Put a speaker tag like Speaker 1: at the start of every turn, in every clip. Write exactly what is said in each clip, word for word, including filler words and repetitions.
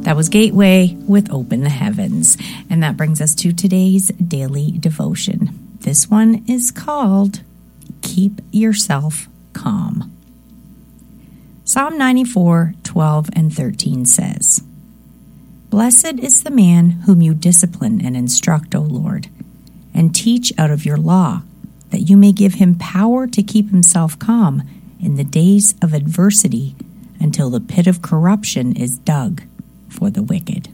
Speaker 1: That was Gateway with Open the Heavens. And that brings us to today's daily devotion. This one is called Keep Yourself Calm. Psalm ninety-four, twelve and thirteen says, Blessed is the man whom you discipline and instruct, O Lord, and teach out of your law, that you may give him power to keep himself calm in the days of adversity until the pit of corruption is dug for the wicked.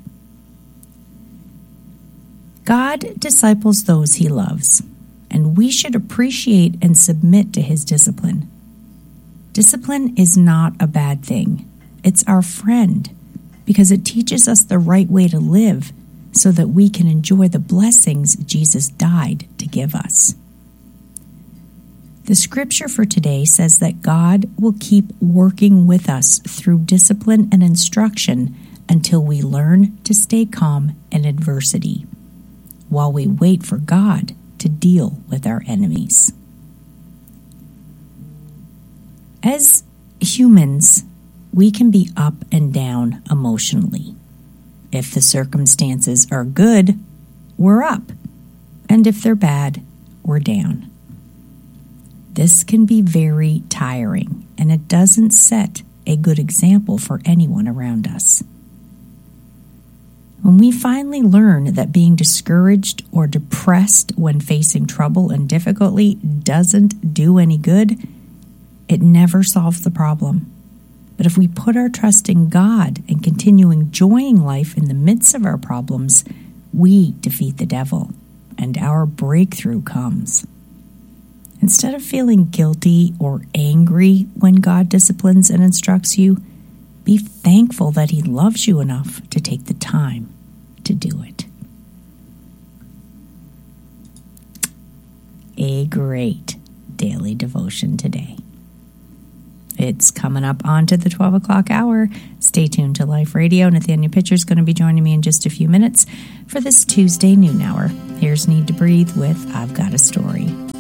Speaker 1: God disciples those he loves, and we should appreciate and submit to his discipline. Discipline is not a bad thing. It's our friend, because it teaches us the right way to live so that we can enjoy the blessings Jesus died to give us. The scripture for today says that God will keep working with us through discipline and instruction until we learn to stay calm in adversity, while we wait for God to deal with our enemies. As humans, we can be up and down emotionally. If the circumstances are good, we're up, and if they're bad, we're down. This can be very tiring, and it doesn't set a good example for anyone around us. When we finally learn that being discouraged or depressed when facing trouble and difficulty doesn't do any good, it never solves the problem. But if we put our trust in God and continue enjoying life in the midst of our problems, we defeat the devil, and our breakthrough comes. Instead of feeling guilty or angry when God disciplines and instructs you, be thankful that he loves you enough to take the time to do it. A great daily devotion today. It's coming up onto the twelve o'clock hour. Stay tuned to Life Radio. Nathaniel Pitcher is going to be joining me in just a few minutes for this Tuesday noon hour. Here's Need to Breathe with I've Got a Story.